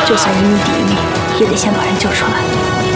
就算一命抵一命，也得先把人救出来。